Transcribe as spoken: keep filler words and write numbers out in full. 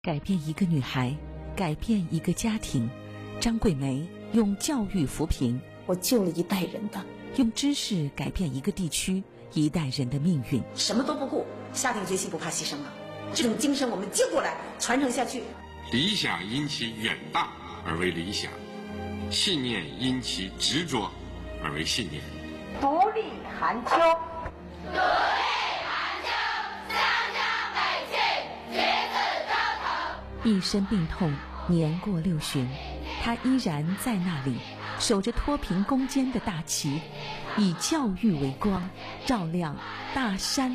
改变一个女孩，改变一个家庭。张桂梅用教育扶贫， 我救了一代人的； 用知识改变一个地区一代人的命运。 什么都不顾，下定决心不怕牺牲了。这种精神我们接过来，传承下去。 理想因其远大而为理想，信念因其执着而为信念。 独立寒秋， 独立寒秋，湘江北去，橘子招头。 一身病痛，年过六旬，他依然在那里，守着脱贫攻坚的大旗，以教育为光，照亮大山